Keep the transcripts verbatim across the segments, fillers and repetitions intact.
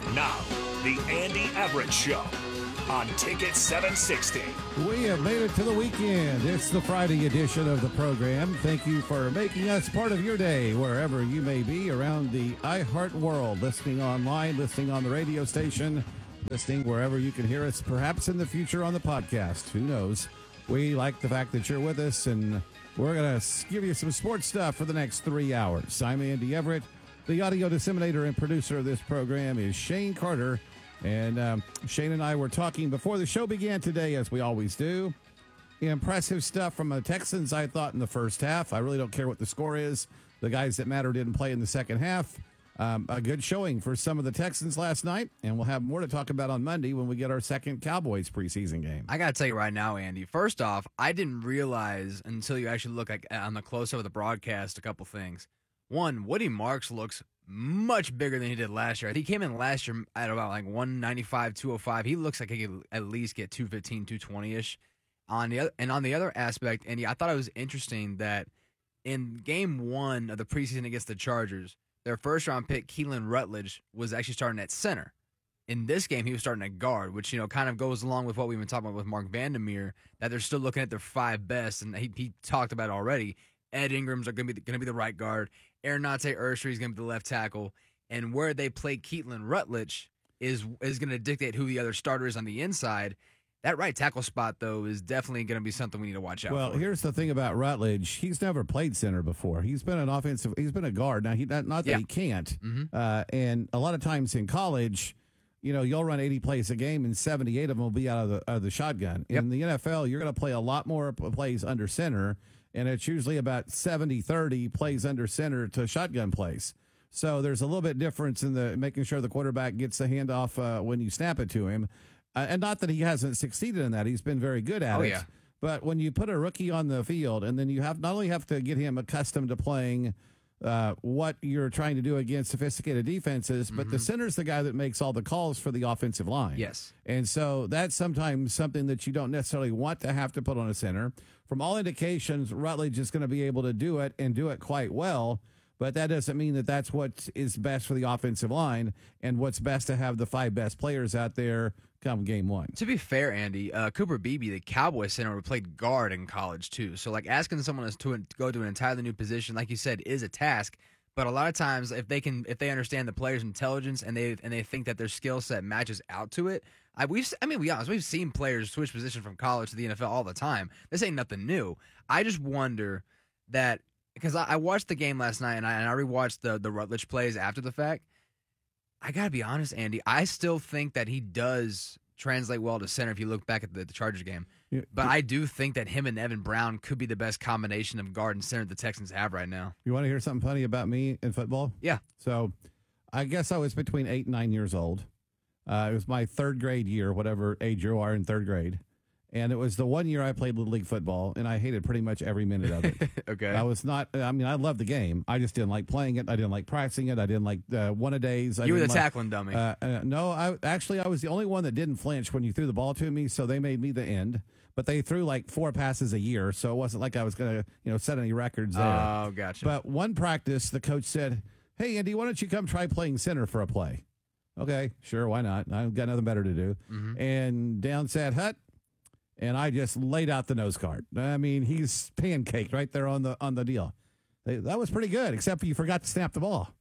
Now, the Andy Everett Show on Ticket seven sixty. We have made it to the weekend. It's the Friday edition of the program. Thank you for making us part of your day, wherever you may be around the iHeart world, listening online, listening on the radio station, listening wherever you can hear us, perhaps in the future on the podcast. Who knows? We like the fact that you're with us, and we're going to give you some sports stuff for the next three hours. I'm Andy Everett. The audio disseminator and producer of this program is Shane Carter. And um, Shane and I were talking before the show began today, as we always do. Impressive stuff from the Texans, I thought, in the first half. I really don't care what the score is. The guys that matter didn't play in the second half. Um, a good showing for some of the Texans last night, and we'll have more to talk about on Monday when we get our second Cowboys preseason game. I got to tell you right now, Andy, first off, I didn't realize until you actually look like, on the close-up of the broadcast a couple things. One, Woody Marks looks much bigger than he did last year. He came in last year at about like one ninety-five, two oh five. He looks like he could at least get two fifteen, two twenty-ish. On the other, and on the other aspect, Andy, I thought it was interesting that in game one of the preseason against the Chargers, their first-round pick, Keelan Rutledge, was actually starting at center. In this game, he was starting at guard, which, you know, kind of goes along with what we've been talking about with Mark Vandermeer, that they're still looking at their five best, and he, he talked about it already. Ed Ingram's are going to be going to be the right guard. Aaronate Ursery is going to be the left tackle. And where they play Keelan Rutledge is is going to dictate who the other starter is on the inside. That right tackle spot, though, is definitely going to be something we need to watch out well, for. Well, here's the thing about Rutledge. He's never played center before. He's been an offensive – he's been a guard. Now, he not, not that yeah. he can't. Mm-hmm. Uh, and a lot of times in college, you know, you'll run eighty plays a game, and seventy-eight of them will be out of the, out of the shotgun. Yep. In the N F L, you're going to play a lot more plays under center, and it's usually about seventy thirty plays under center to shotgun plays. So there's a little bit difference in the making sure the quarterback gets the handoff uh, when you snap it to him. Uh, and not that he hasn't succeeded in that. He's been very good at oh, it. Yeah. But when you put a rookie on the field, and then you have not only have to get him accustomed to playing uh, what you're trying to do against sophisticated defenses, mm-hmm. but the center's the guy that makes all the calls for the offensive line. Yes. And so that's sometimes something that you don't necessarily want to have to put on a center. From all indications, Rutledge is going to be able to do it and do it quite well. But that doesn't mean that that's what is best for the offensive line and what's best to have the five best players out there come game one. To be fair, Andy, uh, Cooper Beebe, the Cowboys center, played guard in college too. So, like, asking someone to go to an entirely new position, like you said, is a task. But a lot of times, if they can, if they understand the player's intelligence and they and they think that their skill set matches out to it, I we've I mean, we honest, we've seen players switch position from college to the N F L all the time. This ain't nothing new. I just wonder that. Because I, I watched the game last night, and I, and I rewatched the, the Rutledge plays after the fact. I got to be honest, Andy. I still think that he does translate well to center if you look back at the, the Chargers game. Yeah. But I do think that him and Evan Brown could be the best combination of guard and center the Texans have right now. You want to hear something funny about me in football? Yeah. So I guess I was between eight and nine years old. Uh, it was my third grade year, whatever age you are in third grade. And it was the one year I played Little League football, and I hated pretty much every minute of it. Okay. I was not, I mean, I loved the game. I just didn't like playing it. I didn't like practicing it. I didn't like uh, one-a-days. I you were the like, tackling dummy. Uh, uh, no, I actually, I was the only one that didn't flinch when you threw the ball to me, so they made me the end. But they threw like four passes a year, so it wasn't like I was going to, you know, set any records there. Oh, gotcha. But one practice, the coach said, hey, Andy, why don't you come try playing center for a play? Okay, sure, why not? I've got nothing better to do. Mm-hmm. And down sat Hut. And I just laid out the nose guard. I mean, he's pancaked right there on the on the deal. They, that was pretty good, except you forgot to snap the ball.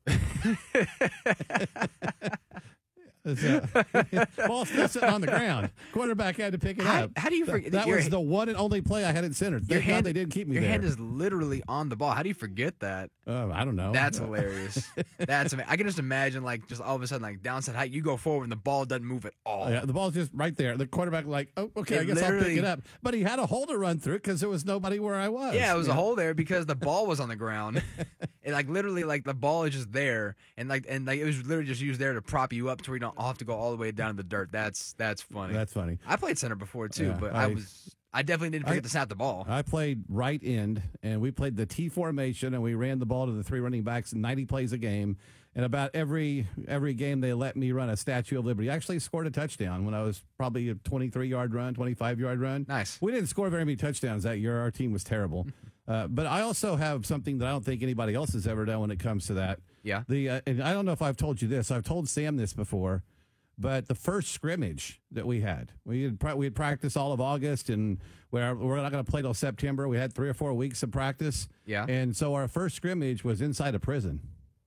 So, ball still sitting on the ground. Quarterback had to pick it how, up. How do you forget? That your, was the one and only play I had in center. Thank hand, God they didn't keep me your there. Your hand is literally on the ball. How do you forget that? Oh, I don't know. That's hilarious. That's amazing. I can just imagine, like, just all of a sudden, like, downside height, you go forward and the ball doesn't move at all. Oh, yeah, the ball's just right there. The quarterback, like, oh, okay, it I guess I'll pick it up. But he had a hole to run through because there was nobody where I was. Yeah, it was yeah. a hole there because the ball was on the ground. And, like, literally, like, the ball is just there. And, like, and like it was literally just used there to prop you up to where you don't have to go all the way down to the dirt. That's that's funny. That's funny. I played center before, too, yeah, but I, I was... I definitely didn't forget I, to snap the ball. I played right end, and we played the T formation, and we ran the ball to the three running backs, ninety plays a game. And about every every game, they let me run a Statue of Liberty. I actually scored a touchdown when I was probably a twenty-three-yard run, twenty-five-yard run. Nice. We didn't score very many touchdowns that year. Our team was terrible. uh, but I also have something that I don't think anybody else has ever done when it comes to that. Yeah. The uh, and I don't know if I've told you this. I've told Sam this before. but the first scrimmage that we had, we had pra- we had practiced all of August, and we're we're not going to play till September. We had three or four weeks of practice. Yeah. And so our first scrimmage was inside a prison.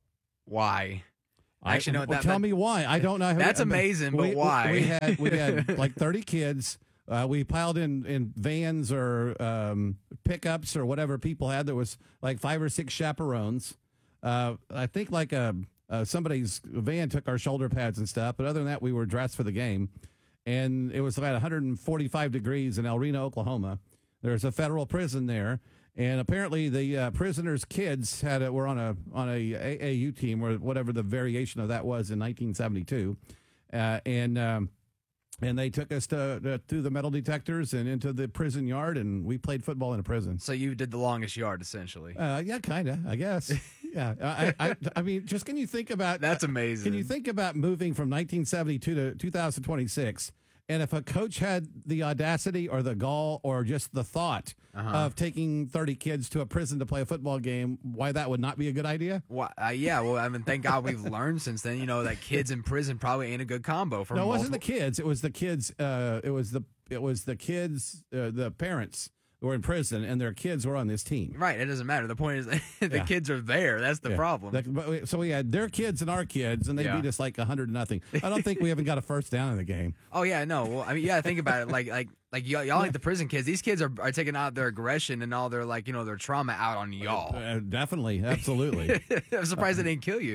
Why? I Actually, no. well, That, tell that, me why. I don't know. That's I mean, amazing, but we, why? We had we had like thirty kids. Uh, we piled in, in vans or um, pickups or whatever people had. There was like five or six chaperones. Uh, I think like a, uh, somebody's van took our shoulder pads and stuff. But other than that, we were dressed for the game. And it was about one hundred forty-five degrees in El Reno, Oklahoma. There's a federal prison there. And apparently the uh, prisoners' kids had a, were on a on a A A U team or whatever the variation of that was in nineteen seventy-two, uh, and um, and they took us to, to through the metal detectors and into the prison yard, and we played football in a prison. So you did the longest yard, essentially. Uh, yeah, kind of, I guess. Yeah, I, I I mean, just can you think about That's amazing. Can you think about moving from nineteen seventy-two to two thousand twenty-six? And if a coach had the audacity or the gall or just the thought Uh-huh. of taking thirty kids to a prison to play a football game, why that would not be a good idea? Why, uh, yeah, well, I mean, thank God we've learned since then. You know that kids in prison probably ain't a good combo for. No, it wasn't the multiple- kids. It was the kids. Uh, it was the it was the kids. Uh, the parents who were in prison, and their kids were on this team. Right, it doesn't matter. The point is, the Yeah. kids are there. That's the Yeah. problem. That- but we- so we had their kids and our kids, and they Yeah. beat us like a hundred to nothing. I don't think we even got a first down in the game. Oh yeah, no. Well, I mean, yeah. Think about it. Like, like, like y'all, y'all like the prison kids. These kids are, are taking out their aggression and all their like, you know, their trauma out on y'all. Uh, definitely, absolutely. I'm surprised they didn't kill you.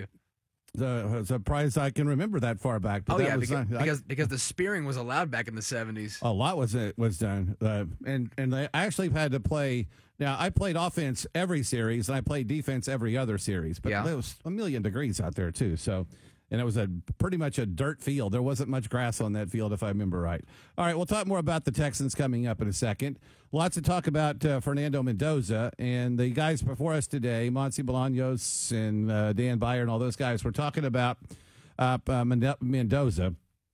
The surprise I can remember that far back. But Oh that yeah, was because, not, I- because because the spearing was allowed back in the seventies. a lot was was done, uh, and and I actually had to play. Now I played offense every series, and I played defense every other series. But Yeah. there was a million degrees out there too. So, and it was a pretty much a dirt field. There wasn't much grass on that field, if I remember right. All right, we'll talk more about the Texans coming up in a second. Lots to talk about uh, Fernando Mendoza and the guys before us today, Monty Bolaños and uh, Dan Byer and all those guys. We're talking about uh, uh, Mendoza.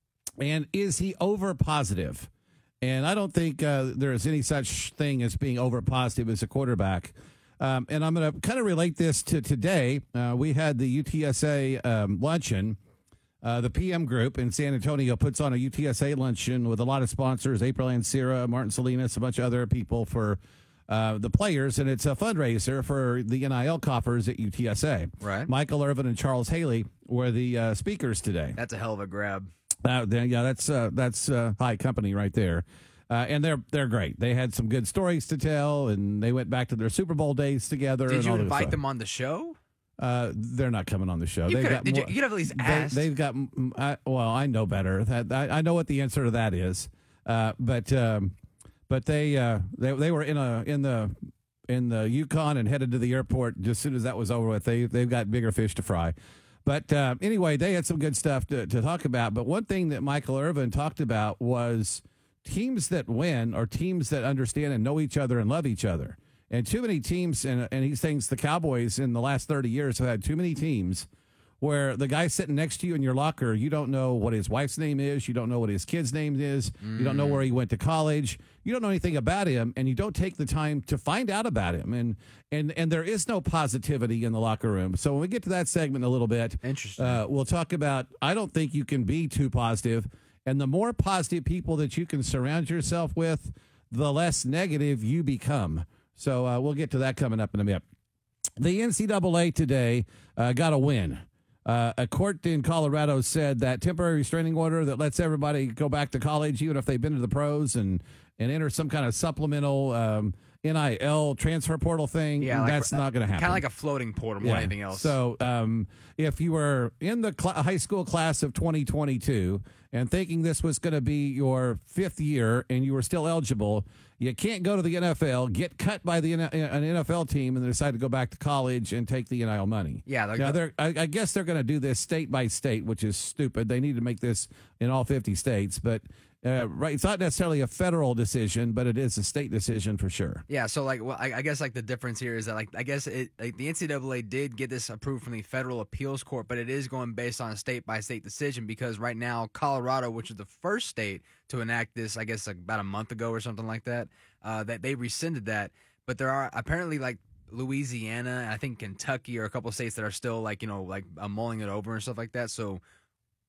And is he over positive? And I don't think uh, there is any such thing as being over positive as a quarterback. Um, and I'm going to kind of relate this to today. Uh, we had the U T S A um, luncheon. Uh, the P M group in San Antonio puts on a U T S A luncheon with a lot of sponsors, April Ansira, Martin Salinas, a bunch of other people for uh, the players. And it's a fundraiser for the N I L coffers at U T S A. Right. Michael Irvin and Charles Haley were the uh, speakers today. That's a hell of a grab. Uh, then, yeah, that's uh, that's uh, high company right there, uh, and they're they're great. They had some good stories to tell, and they went back to their Super Bowl days together. Did and you all this invite stuff. them on the show? Uh, they're not coming on the show. You They've could got did you, more- you could have at least they, asked. they've got. mm, I, well, I know better. That I, I know what the answer to that is. Uh, but um, but they uh, they they were in a in the in the Yukon and headed to the airport just as soon as that was over with. They they've got bigger fish to fry. But uh, anyway, they had some good stuff to, to talk about. But one thing that Michael Irvin talked about was teams that win are teams that understand and know each other and love each other. And too many teams, and, and he thinks the Cowboys in the last thirty years have had too many teams where the guy sitting next to you in your locker, you don't know what his wife's name is, you don't know what his kid's name is, mm. you don't know where he went to college, you don't know anything about him, and you don't take the time to find out about him. And and and there is no positivity in the locker room. So when we get to that segment a little bit, Interesting. Uh, we'll talk about, I don't think you can be too positive, and the more positive people that you can surround yourself with, the less negative you become. So uh, we'll get to that coming up in a minute. The N C double A today uh, got a win. Uh, a court in Colorado said that temporary restraining order that lets everybody go back to college, even if they've been to the pros, and, and enter some kind of supplemental um, N I L transfer portal thing, Yeah, like- that's not going to happen. Kind of like a floating portal more than anything else. So um, if you were in the cl- high school class of twenty twenty-two and thinking this was going to be your fifth year and you were still eligible, you can't go to the N F L, get cut by the N- an N F L team, and then decide to go back to college and take the N I L money. Yeah, they're- now they're, I, I guess they're going to do this state by state, which is stupid. They need to make this in all fifty states, but uh, right, it's not necessarily a federal decision, but it is a state decision for sure. Yeah, so like, well, I, I guess like the difference here is that like I guess it like the N C double A did get this approved from the federal appeals court, but it is going based on a state by state decision because right now Colorado, which is the first state to enact this, I guess like about a month ago or something like that, uh, that they rescinded that. But there are apparently like Louisiana, I think Kentucky, or a couple of states that are still like you know like uh, mulling it over and stuff like that. So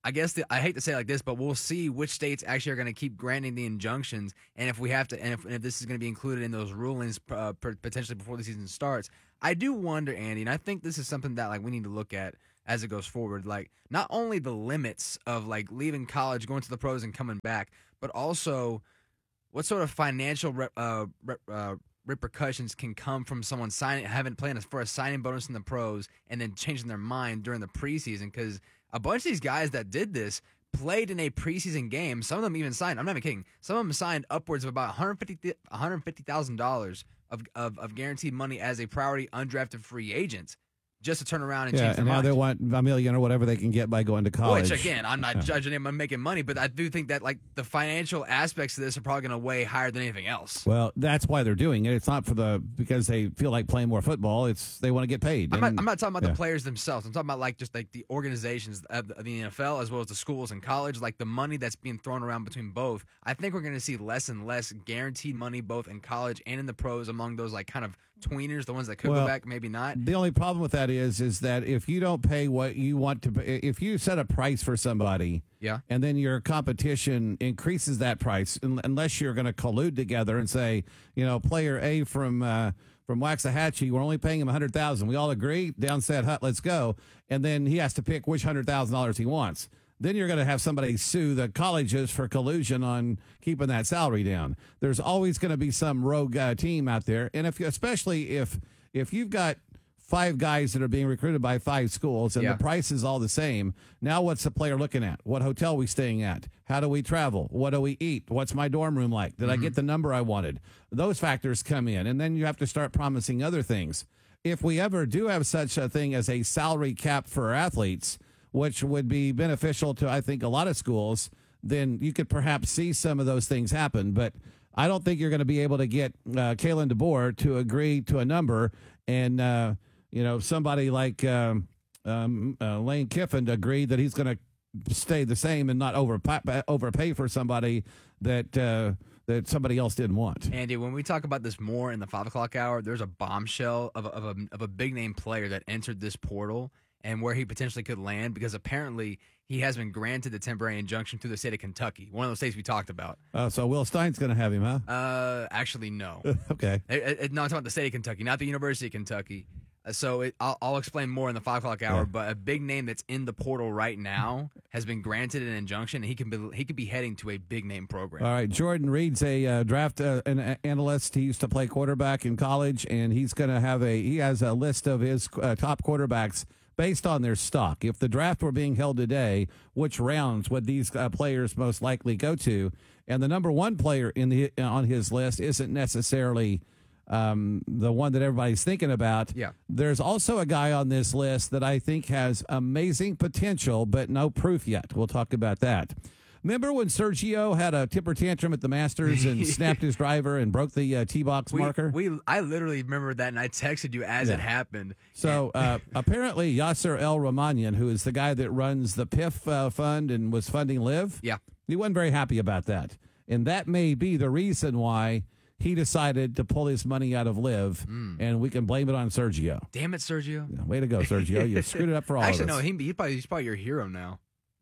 I guess the, I hate to say it like this, but we'll see which states actually are going to keep granting the injunctions, and if we have to, and if, and if this is going to be included in those rulings uh, potentially before the season starts. I do wonder, Andy, and I think this is something that like we need to look at as it goes forward. Like not only the limits of like leaving college, going to the pros, and coming back, but also what sort of financial re- uh, re- uh, repercussions can come from someone signing, having planned for a signing bonus in the pros, and then changing their mind during the preseason because. A bunch of these guys that did this played in a preseason game. Some of them even signed. I'm not even kidding. Some of them signed upwards of about one hundred fifty thousand dollars of, of of guaranteed money as a priority undrafted free agent, just to turn around and yeah, change their and now mind. they want a million or whatever they can get by going to college. Which again, I'm not Yeah. judging them on making money, but I do think that like the financial aspects of this are probably going to weigh higher than anything else. Well, that's why they're doing it. It's not for the because they feel like playing more football. It's they want to get paid. I'm not, And- I'm not talking about yeah. the players themselves. I'm talking about like just like the organizations of the of the N F L as well as the schools and college, like the money that's being thrown around between both. I think we're going to see less and less guaranteed money both in college and in the pros among those like kind of tweeners, the ones that could Well, go back, maybe not. The only problem with that is, is that if you don't pay what you want to, pay, if you set a price for somebody, Yeah. and then your competition increases that price, un- unless you're going to collude together and say, you know, player A from uh, from Waxahachie, we're only paying him a hundred thousand. We all agree, down said hut, let's go, and then he has to pick which hundred thousand dollars he wants. Then you're going to have somebody sue the colleges for collusion on keeping that salary down. There's always going to be some rogue uh, team out there, and if especially if if you've got five guys that are being recruited by five schools and Yeah. the price is all the same, now what's the player looking at? What hotel we staying at? How do we travel? What do we eat? What's my dorm room like? Did I get the number I wanted? Those factors come in, and then you have to start promising other things. If we ever do have such a thing as a salary cap for athletes, which would be beneficial to, I think, a lot of schools, then you could perhaps see some of those things happen. But I don't think you're going to be able to get uh, Kalen DeBoer to agree to a number and, uh, you know, somebody like um, um, uh, Lane Kiffin to agree that he's going to stay the same and not overpay, overpay for somebody that uh, that somebody else didn't want. Andy, when we talk about this more in the five o'clock hour, there's a bombshell of a, of a, of a big name player that entered this portal and where he potentially could land because apparently he has been granted the temporary injunction through the state of Kentucky, one of those states we talked about. Uh, so Will Stein's going to have him, huh? Uh, actually, no. Okay. It, it, no, I'm talking about the state of Kentucky, not the University of Kentucky. Uh, so it, I'll, I'll explain more in the five o'clock hour. Yeah. But a big name that's in the portal right now has been granted an injunction, and he can be he could be heading to a big name program. All right, Jordan Reed's a uh, draft uh, an a- analyst. He used to play quarterback in college, and he's going to have a he has a list of his uh, top quarterbacks based on their stock. If the draft were being held today, which rounds would these uh, players most likely go to? And the number one player in the on his list isn't necessarily um, the one that everybody's thinking about. Yeah. There's also a guy on this list that I think has amazing potential, but no proof yet. We'll talk about that. Remember when Sergio had a temper tantrum at the Masters and snapped his driver and broke the uh, tee box We, marker? we I literally remember that, and I texted you as Yeah. it happened. So uh, apparently Yasser El Romanian, who is the guy that runs the P I F uh, fund and was funding Live, Yeah. he wasn't very happy about that. And that may be the reason why he decided to pull his money out of Live, Mm. and we can blame it on Sergio. Damn it, Sergio. Yeah, way to go, Sergio. You screwed it up for all Actually, of us. no, he, he probably, he's probably your hero now.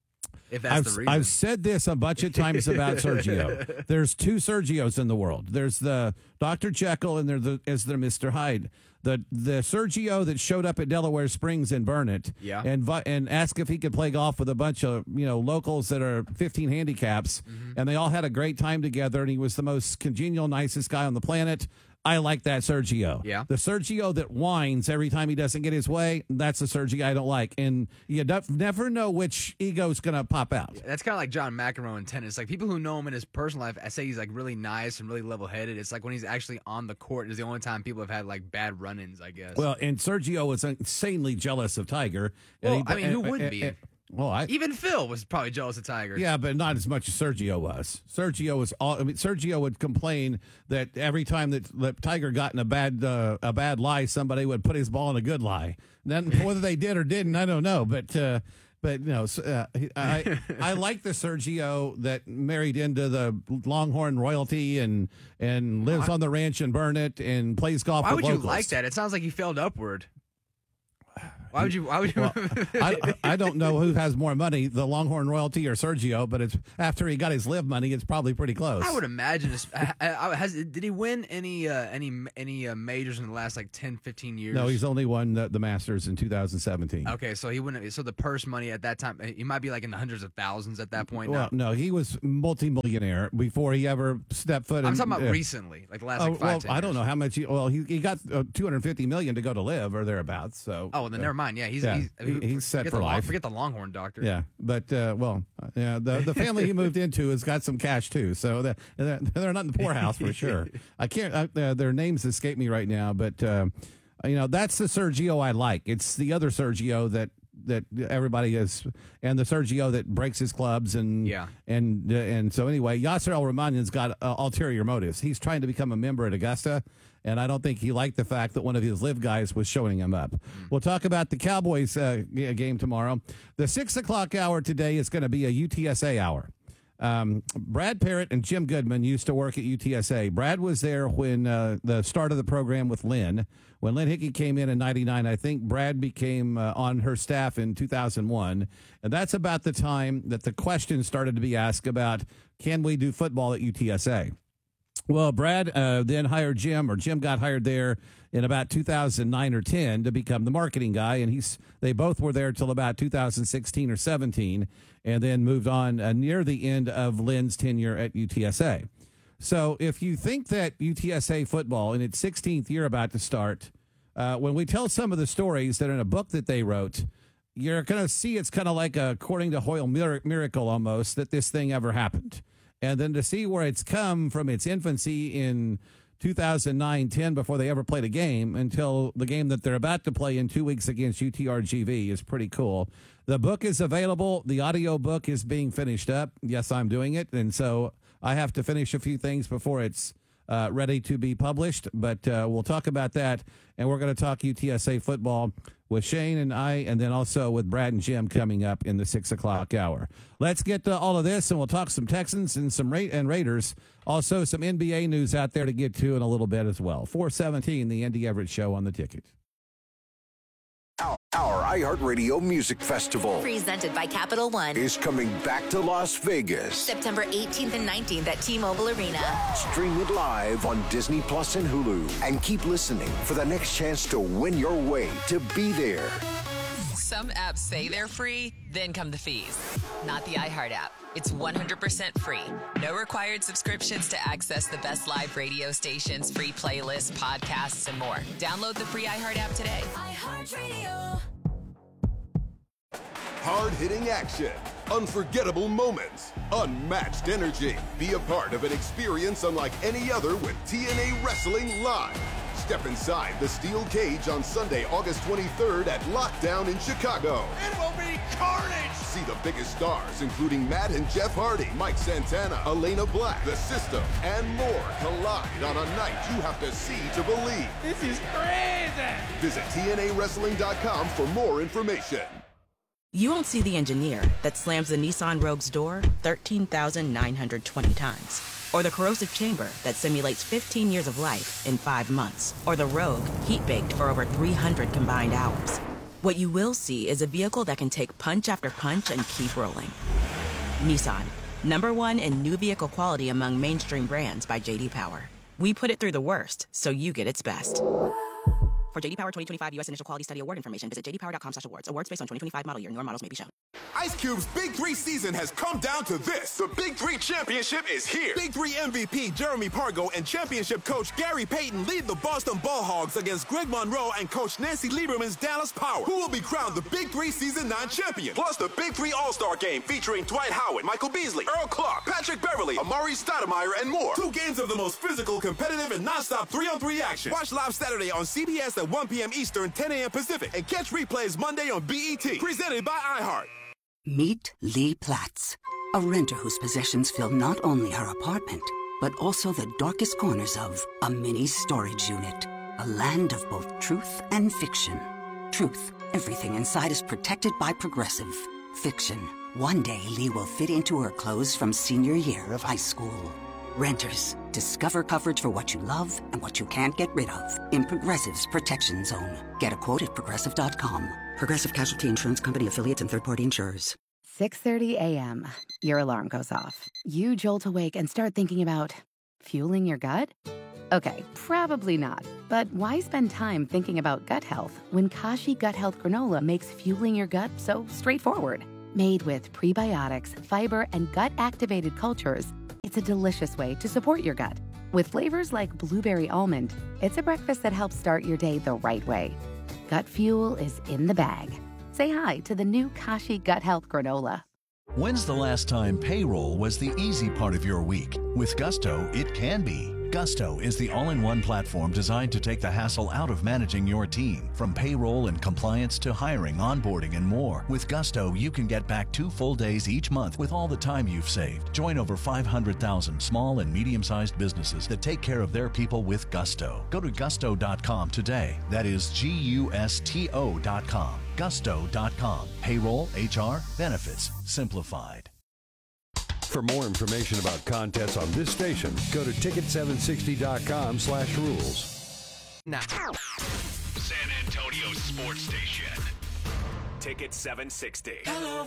If that's I've, the reason. I've said this a bunch of times about Sergio. There's two Sergios in the world. There's the Doctor Jekyll and there's the, is there Mister Hyde. The the Sergio that showed up at Delaware Springs and Burnett Yeah. and vi- and asked if he could play golf with a bunch of you know locals that are fifteen handicaps, Mm-hmm. and they all had a great time together, and he was the most congenial, nicest guy on the planet. I like that Sergio. Yeah. The Sergio that whines every time he doesn't get his way, that's the Sergio I don't like. And you def- never know which ego's going to pop out. That's kind of like John McEnroe in tennis. Like people who know him in his personal life, I say he's like really nice and really level-headed. It's like when he's actually on the court is the only time people have had like bad run-ins, I guess. Well, and Sergio was insanely jealous of Tiger. And Well, I mean, who wouldn't be? well, I, Even Phil was probably jealous of Tiger. yeah, but not as much as Sergio was. Sergio was all. I mean, Sergio would complain that every time that, that Tiger got in a bad uh, a bad lie, somebody would put his ball in a good lie. Then whether they did or didn't, I don't know. But uh, but you know, uh, I I like the Sergio that married into the Longhorn royalty and and lives on the ranch in Burnett and plays golf. Why with would you locals. like that? It sounds like he failed upward. Why would you? Why would you? Well, I, I don't know who has more money, the Longhorn Royalty or Sergio, but it's after he got his live money, it's probably pretty close. I would imagine. It's, I, I, has, did he win any uh, any any uh, majors in the last like ten, fifteen years? No, he's only won the, the Masters in two thousand seventeen. Okay, so he wouldn't. So the purse money at that time, he might be like in the hundreds of thousands at that point. Well, now. no, he was multimillionaire before he ever stepped foot. I'm in, talking about uh, recently, like last Oh, like five, well, ten I don't years. know how much. He, well, he, he got uh, two hundred fifty million to go to live or thereabouts. So. Oh, well, then uh, never mind. Yeah, he's yeah, he's, he- he's set forget for the Long- life. Forget the Longhorn doctor. Yeah, but uh, well, yeah, the the family he moved into has got some cash too, so they're, they're not in the poorhouse for sure. I can't. Uh, their names escape me right now, but uh, you know that's the Sergio I like. It's the other Sergio that that everybody is, and the Sergio that breaks his clubs and Yeah. and uh, and so anyway, Yasser Al Rahmanian's got uh, ulterior motives. He's trying to become a member at Augusta. And I don't think he liked the fact that one of his live guys was showing him up. We'll talk about the Cowboys uh, g- game tomorrow. The six o'clock hour today is going to be a U T S A hour. Um, Brad Parrott and Jim Goodman used to work at U T S A. Brad was there when uh, the start of the program with Lynn. When Lynn Hickey came in in ninety-nine, I think Brad became uh, on her staff in two thousand one. And that's about the time that the question started to be asked about, can we do football at U T S A? Well, Brad uh, then hired Jim, or Jim got hired there in about two thousand nine or ten to become the marketing guy, and he's they both were there till about two thousand sixteen or seventeen, and then moved on uh, near the end of Lynn's tenure at U T S A. So if you think that U T S A football in its sixteenth year about to start, uh, when we tell some of the stories that are in a book that they wrote, you're going to see it's kind of like a, according to Hoyle mir- miracle almost, that this thing ever happened. And then to see where it's come from its infancy in two thousand nine ten before they ever played a game until the game that they're about to play in two weeks against U T R G V is pretty cool. The book is available. The audio book is being finished up. Yes, I'm doing it. And so I have to finish a few things before it's uh, ready to be published. But uh, we'll talk about that. And we're going to talk U T S A football with Shane and I, and then also with Brad and Jim coming up in the six o'clock hour. Let's get to all of this, and we'll talk some Texans and some Ra- and Raiders. Also, some N B A news out there to get to in a little bit as well. four seventeen, the Andy Everett Show on the Ticket. Our, our iHeartRadio Music Festival Presented by Capital One. is coming back to Las Vegas. September eighteenth and nineteenth at T-Mobile Arena. Stream it live on Disney Plus and Hulu. And keep listening for the next chance to win your way to be there. Some apps say they're free, then come the fees. Not the iHeart app. It's one hundred percent free. No required subscriptions to access the best live radio stations, free playlists, podcasts, and more. Download the free iHeart app today. iHeartRadio. Hard-hitting action, unforgettable moments, unmatched energy. Be a part of an experience unlike any other with T N A Wrestling Live. Step inside the steel cage on Sunday, August twenty-third at Lockdown in Chicago. It will be carnage! See the biggest stars, including Matt and Jeff Hardy, Mike Santana, Elena Black, The System, and more collide on a night you have to see to believe. This is crazy! Visit T N A wrestling dot com for more information. You won't see the engineer that slams the Nissan Rogue's door thirteen thousand nine hundred twenty times. Or the corrosive chamber that simulates fifteen years of life in five months. Or the Rogue heat-baked for over three hundred combined hours. What you will see is a vehicle that can take punch after punch and keep rolling. Nissan, number one in new vehicle quality among mainstream brands by J D Power. We put it through the worst, so you get its best. For J D Power twenty twenty-five U S Initial Quality Study Award information, visit j d power dot com slash awards. Awards based on twenty twenty-five model year. Newer models may be shown. Ice Cube's Big Three season has come down to this. The Big Three Championship is here. Big Three M V P Jeremy Pargo and championship coach Gary Payton lead the Boston Ball Hogs against Greg Monroe and coach Nancy Lieberman's Dallas Power, who will be crowned the Big Three Season nine champion. Plus the Big Three All-Star Game featuring Dwight Howard, Michael Beasley, Earl Clark, Patrick Beverly, Amari Stoudemire, and more. Two games of the most physical, competitive, and nonstop three-on-three action. Watch live Saturday on C B S at one p.m. Eastern, ten a.m. Pacific, and catch replays Monday on B E T. Presented by iHeart. Meet Lee Platts, a renter whose possessions fill not only her apartment, but also the darkest corners of a mini storage unit. A land of both truth and fiction. Truth, everything inside is protected by Progressive. Fiction, one day Lee will fit into her clothes from senior year of high school. Renters, discover coverage for what you love and what you can't get rid of in Progressive's Protection Zone. Get a quote at progressive dot com. Progressive Casualty Insurance Company affiliates and third-party insurers. six thirty a.m. Your alarm goes off. You jolt awake and start thinking about fueling your gut? Okay, probably not. But why spend time thinking about gut health when Kashi Gut Health Granola makes fueling your gut so straightforward? Made with prebiotics, fiber, and gut-activated cultures, it's a delicious way to support your gut. With flavors like blueberry almond, it's a breakfast that helps start your day the right way. Gut fuel is in the bag. Say hi to the new Kashi Gut Health Granola. When's the last time payroll was the easy part of your week? With Gusto, it can be. Gusto is the all-in-one platform designed to take the hassle out of managing your team. From payroll and compliance to hiring, onboarding, and more. With Gusto, you can get back two full days each month with all the time you've saved. Join over five hundred thousand small and medium-sized businesses that take care of their people with Gusto. Go to gusto dot com today. That is G U S T O dot com. gusto dot com. Payroll, H R, benefits, simplified. For more information about contests on this station, go to ticket seven sixty dot com slash rules. Now, San Antonio Sports Station. Ticket seven sixty. Hello,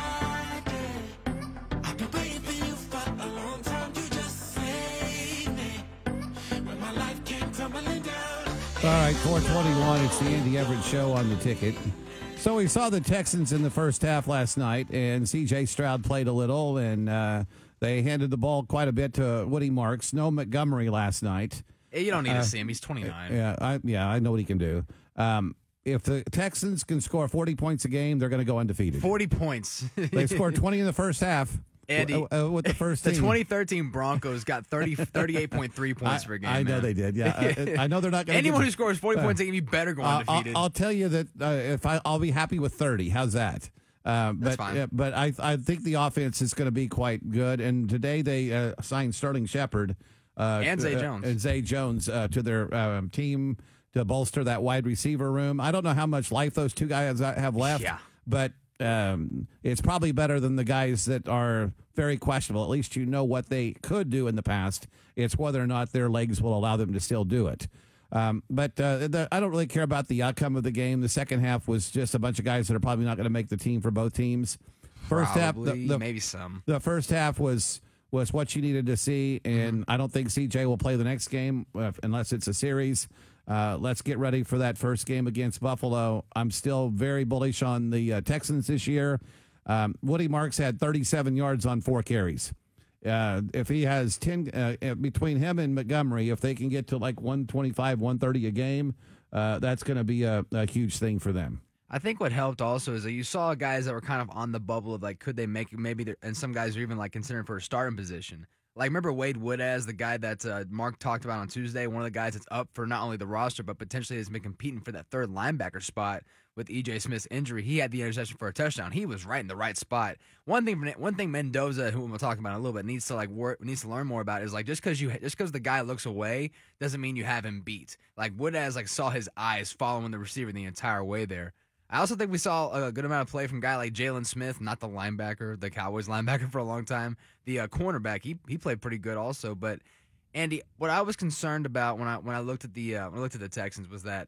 Friday. I've been waiting for you for a long time. You just saved me when my life came tumbling down. All right, four twenty-one. It's the Andy Everett Show on the ticket. So we saw the Texans in the first half last night, and C J Stroud played a little, and uh, they handed the ball quite a bit to Woody Marks. No Montgomery last night. You don't need uh, to see him. He's twenty-nine. Yeah, I, yeah, I know what he can do. Um, if the Texans can score forty points a game, they're going to go undefeated. forty points. They scored twenty in the first half. Andy, uh, uh, with the first the team. twenty thirteen Broncos got thirty, thirty-eight point three points I, per game. I know man. they did. Yeah, I, I know they're not going to. Anyone get, who scores forty uh, points a game, you better go uh, undefeated. I'll, I'll tell you that uh, if I, I'll be happy with thirty. How's that? Uh, but, That's fine. Uh, but I I think the offense is going to be quite good. And today they uh, signed Sterling Shepard uh, And Zay uh, Jones. and Zay Jones uh, to their um, team to bolster that wide receiver room. I don't know how much life those two guys have left. Yeah. But um, it's probably better than the guys that are very questionable. At least you know what they could do in the past. It's whether or not their legs will allow them to still do it. Um, but uh, the, I don't really care about the outcome of the game. The second half was just a bunch of guys that are probably not going to make the team for both teams. First Probably, half, the, the, maybe some. The first half was was what you needed to see, and Mm-hmm. I don't think C J will play the next game uh, unless it's a series. Uh, let's get ready for that first game against Buffalo. I'm still very bullish on the uh, Texans this year. Um, Woody Marks had thirty-seven yards on four carries. Uh, if he has ten uh, between him and Montgomery, if they can get to like one twenty-five, one thirty a game, uh, that's going to be a, a huge thing for them. I think what helped also is that you saw guys that were kind of on the bubble of like, could they make it? Maybe, and some guys are even like considering for a starting position. Like, remember Wade Woodaz, the guy that uh, Mark talked about on Tuesday, one of the guys that's up for not only the roster, but potentially has been competing for that third linebacker spot with E J Smith's injury. He had the interception for a touchdown. He was right in the right spot. One thing, one thing Mendoza, who we'll talk about in a little bit, needs to like work, needs to learn more about is like just because you just because the guy looks away doesn't mean you have him beat. Like Woodaz, like saw his eyes following the receiver the entire way there. I also think we saw a good amount of play from a guy like Jalen Smith, not the linebacker, the Cowboys linebacker for a long time. The uh, cornerback, he he played pretty good also. But Andy, what I was concerned about when I when I looked at the uh, when I looked at the Texans was that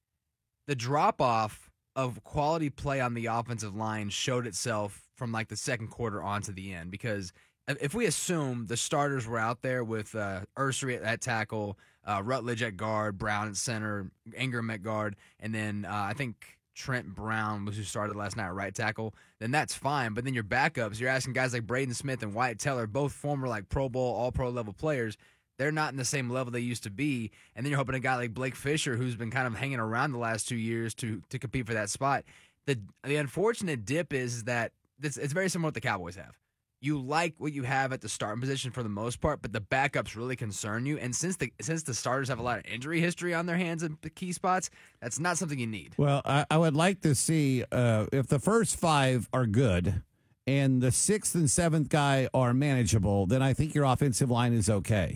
the drop off of quality play on the offensive line showed itself from like the second quarter on to the end. Because if we assume the starters were out there with uh, Ursery at, at tackle, uh, Rutledge at guard, Brown at center, Ingram at guard, and then uh, I think Trent Brown was who started last night at right tackle, then that's fine. But then your backups, you're asking guys like Braden Smith and Wyatt Teller, both former like Pro Bowl, All-Pro level players. They're not in the same level they used to be. And then you're hoping a guy like Blake Fisher, who's been kind of hanging around the last two years to to compete for that spot. The the unfortunate dip is, is that it's, it's very similar to what the Cowboys have. You like what you have at the starting position for the most part, but the backups really concern you. And since the since the starters have a lot of injury history on their hands at the key spots, that's not something you need. Well, I, I would like to see uh, if the first five are good and the sixth and seventh guy are manageable, then I think your offensive line is okay.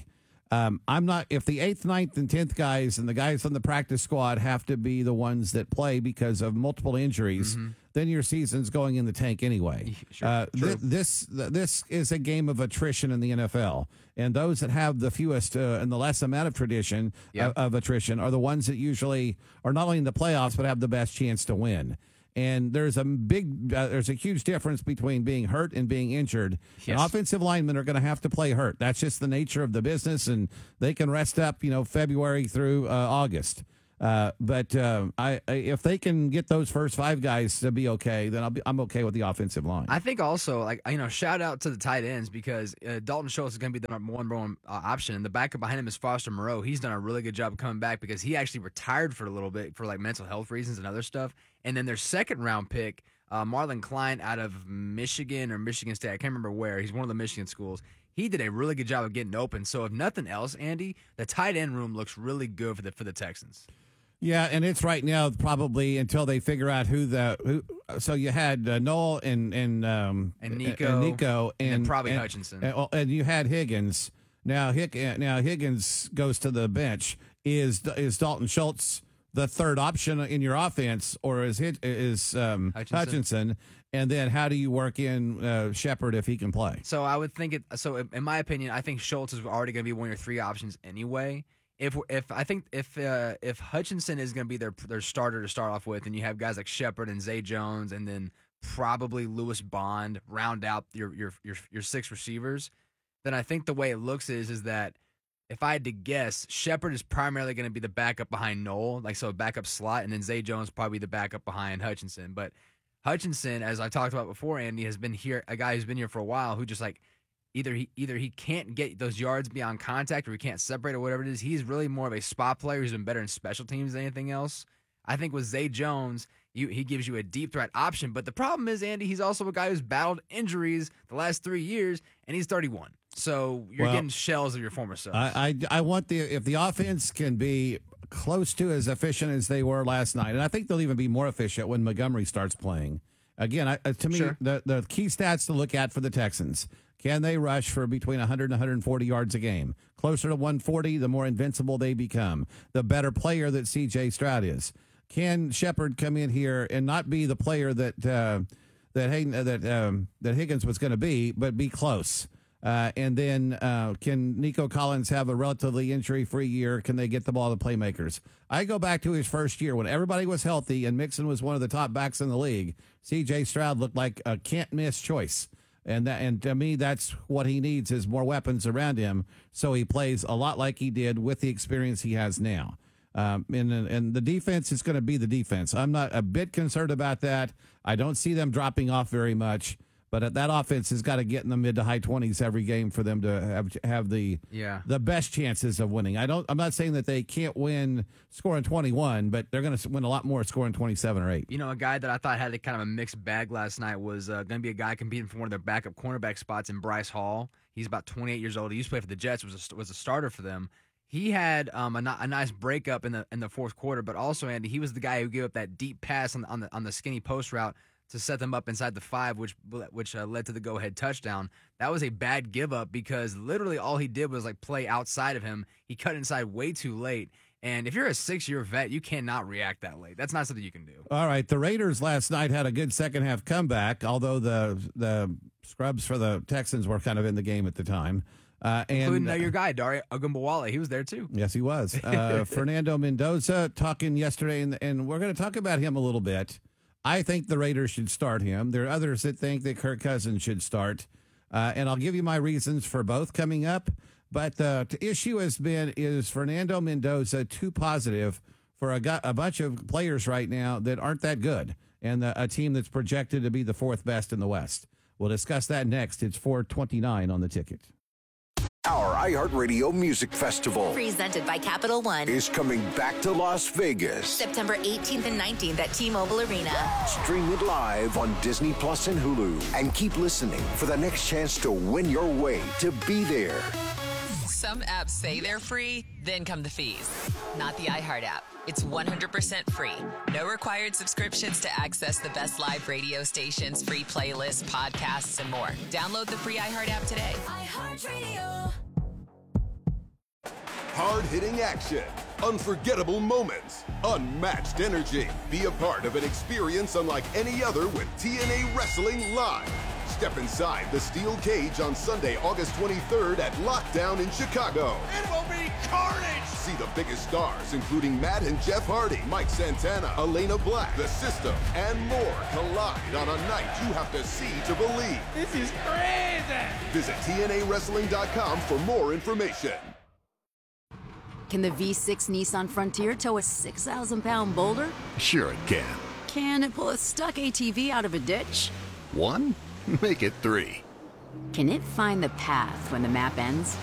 Um, I'm not, if the eighth, ninth, and tenth guys and the guys on the practice squad have to be the ones that play because of multiple injuries, Mhm. then your season's going in the tank anyway. Sure, uh, true. th- this this is a game of attrition in the N F L, and those that have the fewest uh, and the less amount of tradition Yeah. of, of attrition are the ones that usually are not only in the playoffs but have the best chance to win. And there's a big, uh, there's a huge difference between being hurt and being injured. And Yes. offensive linemen are going to have to play hurt. That's just the nature of the business, and they can rest up, you know, February through uh, August. Uh, but uh, I, I, if they can get those first five guys to be okay, then I'll be, I'm okay with the offensive line. I think also, like, you know, shout out to the tight ends because uh, Dalton Schultz is going to be the number one, number one uh, option. And the backup behind him is Foster Moreau. He's done a really good job of coming back because he actually retired for a little bit for, like, mental health reasons and other stuff. And then their second round pick, uh, Marlon Klein out of Michigan or Michigan State. I can't remember where. He's one of the Michigan schools. He did a really good job of getting open. So if nothing else, Andy, the tight end room looks really good for the for the Texans. Yeah, and it's right now probably until they figure out who the who. So you had uh, Noel and and um, And Nico, and, Nico and and then probably and- Hutchinson. and, well, and you had Higgins. Now Hick now Higgins goes to the bench. Is is Dalton Schultz the third option in your offense, or is Hit, is um, Hutchinson. Hutchinson? And then how do you work in uh, Shepard if he can play? So I would think it. So in in my opinion, I think Schultz is already going to be one of your three options anyway. If if I think if uh, if Hutchinson is going to be their their starter to start off with, and you have guys like Shepard and Zay Jones, and then probably Lewis Bond round out your your your your six receivers, then I think the way it looks is is that if I had to guess, Shepard is primarily going to be the backup behind Noel, like so a backup slot, and then Zay Jones probably the backup behind Hutchinson. But Hutchinson, as I talked about before, Andy, has been here, a guy who's been here for a while, who just like either he either he can't get those yards beyond contact, or he can't separate, or whatever it is. He's really more of a spot player who's been better in special teams than anything else. I think with Zay Jones, you, he gives you a deep threat option. But the problem is, Andy, he's also a guy who's battled injuries the last three years, and he's thirty-one. So you're Well, getting shells of your former self. I, I I want the if the offense can be close to as efficient as they were last night, and I think they'll even be more efficient when Montgomery starts playing. Again, I, uh, to me, Sure. the the key stats to look at for the Texans: can they rush for between one hundred and one hundred forty yards a game? Closer to one forty, the more invincible they become. The better player that C J Stroud is. Can Shepard come in here and not be the player that uh, that Hayden, uh, that um, that Higgins was going to be, but be close? Uh, and then uh, can Nico Collins have a relatively injury-free year? Can they get the ball to playmakers? I go back to his first year when everybody was healthy and Mixon was one of the top backs in the league. C J Stroud looked like a can't-miss choice. And that, and to me, that's what he needs is more weapons around him so he plays a lot like he did with the experience he has now. Um, and, and the defense is going to be the defense. I'm not a bit concerned about that. I don't see them dropping off very much. But that offense has got to get in the mid to high twenties every game for them to have have the Yeah. the best chances of winning. I don't. I'm not saying that they can't win scoring twenty-one, but they're going to win a lot more scoring twenty-seven or eight. You know, a guy that I thought had a kind of a mixed bag last night was uh, going to be a guy competing for one of their backup cornerback spots in Bryce Hall. He's about twenty-eight years old. He used to play for the Jets. Was a, was a starter for them. He had um, a, a nice breakup in the in the fourth quarter, but also Andy, he was the guy who gave up that deep pass on the on the, on the skinny post route to set them up inside the five, which which uh, led to the go-ahead touchdown. That was a bad give-up because literally all he did was like play outside of him. He cut inside way too late. And if you're a six-year vet, you cannot react that late. That's not something you can do. All right, the Raiders last night had a good second half comeback, although the the scrubs for the Texans were kind of in the game at the time. Uh, and Including uh, your guy, Dario Ogunbowale. He was there too. Yes, he was. Uh, Fernando Mendoza talking yesterday, and, and we're going to talk about him a little bit. I think the Raiders should start him. There are others that think that Kirk Cousins should start. Uh, and I'll give you my reasons for both coming up. But the issue has been, is Fernando Mendoza too positive for a, gu- a bunch of players right now that aren't that good, and a, a team that's projected to be the fourth best in the West? We'll discuss that next. It's four twenty-nine on the ticket. Our iHeartRadio Music Festival Presented by Capital One. is coming back to Las Vegas. September eighteenth and nineteenth at T-Mobile Arena. Stream it live on Disney Plus and Hulu. And keep listening for the next chance to win your way to be there. Some apps say they're free, then come the fees. Not the iHeart app. It's one hundred percent free. No required subscriptions to access the best live radio stations, free playlists, podcasts, and more. Download the free iHeart app today. iHeartRadio. Hard-hitting action, unforgettable moments, unmatched energy. Be a part of an experience unlike any other with T N A Wrestling Live. Step inside the steel cage on Sunday, August twenty-third at Lockdown in Chicago. It will be carnage! See the biggest stars, including Matt and Jeff Hardy, Mike Santana, Elena Black, The System, and more collide on a night you have to see to believe. This is crazy! Visit T N A wrestling dot com for more information. Can the V six Nissan Frontier tow a six thousand pound boulder? Sure it can. Can it pull a stuck A T V out of a ditch? One? Make it three. Can it find the path when the map ends?